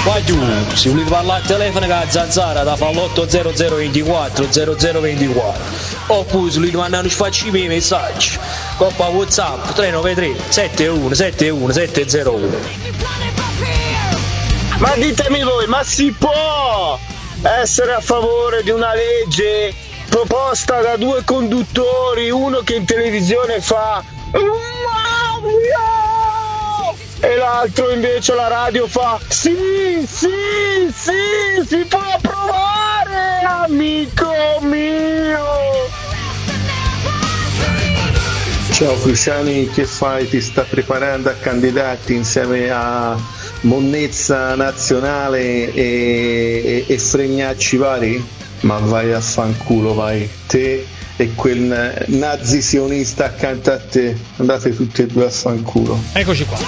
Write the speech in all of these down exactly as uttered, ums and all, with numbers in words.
Ma tu, se volete parlare al telefono con la zanzara da fa l'otto zero zero ventiquattro zero zero ventiquattro, oppure se volete mandare un sfaccimi i messaggi coppa WhatsApp tre nove tre sette uno sette uno sette zero uno. Ma ditemi voi, ma si può essere a favore di una legge proposta da due conduttori, uno che in televisione fa e l'altro invece la radio fa sì, sì, sì, si può approvare, amico mio. Ciao Cruciani, che fai? Ti sta preparando a candidati insieme a Monnezza Nazionale e, e, e Fregnacci vari? Ma vai a fanculo, vai, te e quel nazi sionista accanto a te, andate tutti e due a fanculo. Eccoci qua.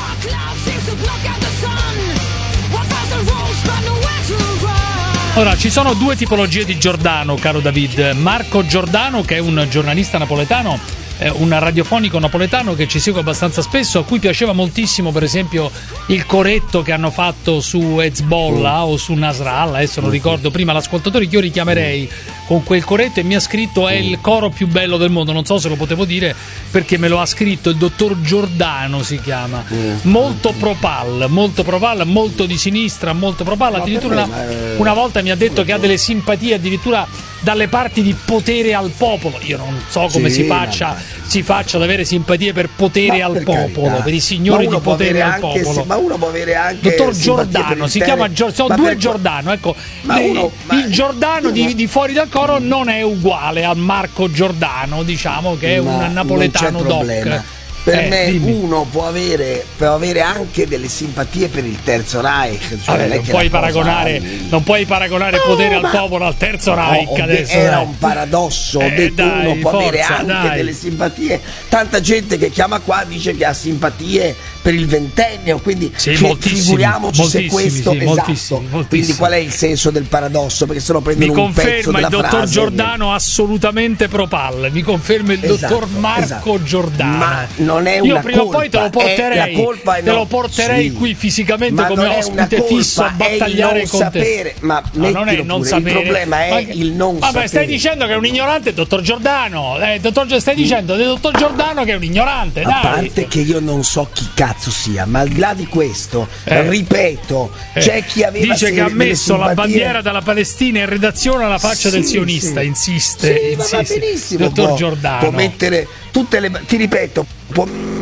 Ora, ci sono due tipologie di Giordano, caro David. Marco Giordano, che è un giornalista napoletano, un radiofonico napoletano che ci segue abbastanza spesso, a cui piaceva moltissimo per esempio il coretto che hanno fatto su Hezbollah mm. o su Nasrallah, adesso non ricordo prima l'ascoltatore che io richiamerei con quel coretto, e mi ha scritto è il coro più bello del mondo, non so se lo potevo dire perché me lo ha scritto il dottor Giordano, si chiama, molto propal, molto propal, molto di sinistra, molto propal, addirittura una, una volta mi ha detto che ha delle simpatie addirittura dalle parti di Potere al Popolo. Io non so come sì, si faccia si faccia ad avere simpatie per Potere ma al per Popolo, carità. Per i signori di Potere al Popolo. Se, ma uno può avere anche dottor Giordano, si chiama Giordano, sono due per... Giordano, ecco. Ma uno, il ma... Giordano di, di fuori dal coro non è uguale al Marco Giordano, diciamo che è ma un napoletano doc. Per eh, me dimmi. Uno può avere, può avere anche delle simpatie per il Terzo Reich, cioè Vabbè, non, puoi paragonare, non puoi paragonare no, Potere ma... al Popolo al Terzo Reich, no, adesso era dai. un paradosso, ho eh, detto dai, uno può forza, avere anche dai. delle simpatie, tanta gente che chiama qua dice che ha simpatie per il ventennio, quindi sì, fi- figuriamoci se questo sì, esatto, moltissimi, moltissimi. Quindi qual è il senso del paradosso? Perché se no prendono mi un pezzo conferma della il dottor frase Giordano e... assolutamente propal, mi conferma il esatto, dottor Marco esatto. Giordano, ma non è una io prima o poi te lo porterei, te no. lo porterei sì. qui fisicamente ma come ospite fisso a battagliare con sapere, te. Ma no, non è non pure. sapere. Il problema è ma, il non vabbè, sapere. Stai dicendo che è un ignorante il dottor Giordano, eh, dottor, stai dicendo del dottor Giordano che è un ignorante, a dai. parte che io non so chi cazzo sia, ma al di là di questo eh. ripeto eh. c'è chi aveva dice che ha messo simpatie... la bandiera della Palestina in redazione alla faccia sì, del sionista, sì. insiste, sì, insiste. Ma va benissimo, dottor può, Giordano può mettere tutte le, ti ripeto, può...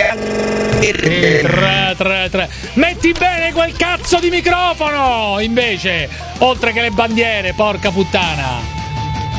tre, tre, tre. Metti bene quel cazzo di microfono invece, oltre che le bandiere, porca puttana.